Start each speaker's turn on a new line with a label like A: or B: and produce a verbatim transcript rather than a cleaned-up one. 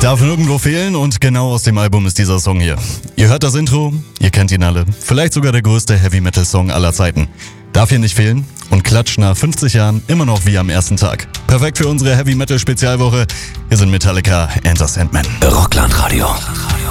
A: Darf nirgendwo fehlen und genau aus dem Album ist dieser Song hier. Ihr hört das Intro, ihr kennt ihn alle. Vielleicht sogar der größte Heavy-Metal-Song aller Zeiten. Darf hier nicht fehlen und klatscht nach fünfzig Jahren immer noch wie am ersten Tag. Perfekt für unsere Heavy-Metal-Spezialwoche. Hier sind Metallica, Enter Sandman.
B: Rockland Radio.